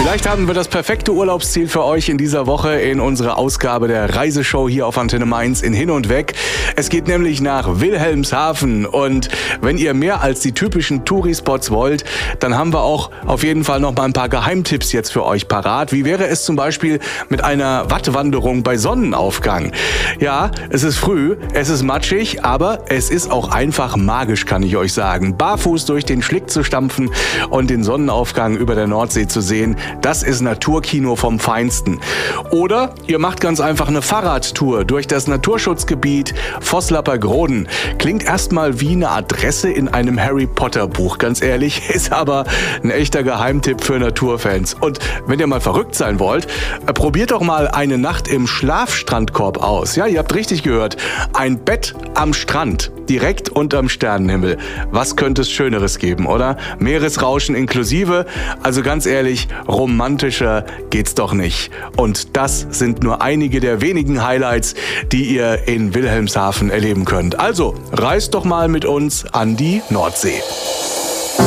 Vielleicht haben wir das perfekte Urlaubsziel für euch in dieser Woche in unserer Ausgabe der Reiseshow hier auf Antenne Mainz in Hin und Weg. Es geht nämlich nach Wilhelmshaven und wenn ihr mehr als die typischen Touri-Spots wollt, dann haben wir auch auf jeden Fall noch mal ein paar Geheimtipps jetzt für euch parat. Wie wäre es zum Beispiel mit einer Wattwanderung bei Sonnenaufgang? Ja, es ist früh, es ist matschig, aber es ist auch einfach magisch, kann ich euch sagen. Barfuß durch den Schlick zu stampfen und den Sonnenaufgang über der Nordsee zu sehen, das ist Naturkino vom Feinsten. Oder ihr macht ganz einfach eine Fahrradtour durch das Naturschutzgebiet Voslappergroden. Klingt erstmal wie eine Adresse in einem Harry Potter Buch, ganz ehrlich, ist aber ein echter Geheimtipp für Naturfans. Und wenn ihr mal verrückt sein wollt, probiert doch mal eine Nacht im Schlafstrandkorb aus. Ja, ihr habt richtig gehört, ein Bett am Strand, direkt unterm Sternenhimmel. Was könnte es Schöneres geben, oder? Meeresrauschen inklusive, also ganz ehrlich, romantischer geht's doch nicht. Und das sind nur einige der wenigen Highlights, die ihr in Wilhelmshaven erleben könnt. Also, reist doch mal mit uns an die Nordsee.